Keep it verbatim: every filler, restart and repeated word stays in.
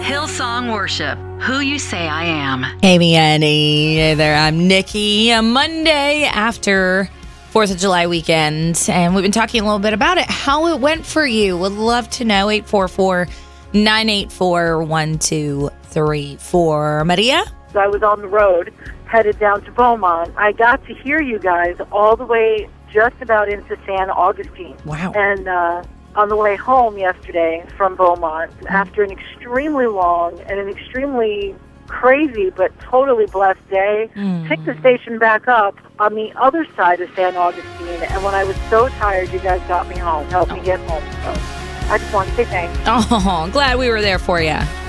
Hillsong Worship, Who You Say I Am. Hey, me, Annie. Hey there, I'm Nikki. A Monday after fourth of July weekend, and we've been talking a little bit about it, how it went for you. Would love to know. eight four four, nine eight four, one two three four. Maria? So I was on the road, headed down to Beaumont. I got to hear you guys all the way just about into San Augustine. Wow. And uh, on the way home yesterday from Beaumont, after an extremely long and an extremely crazy but totally blessed day, Mm. picked the station back up on the other side of San Augustine. And when I was so tired, you guys got me home, helped me get home. So I just want to say thanks. Oh, glad we were there for you.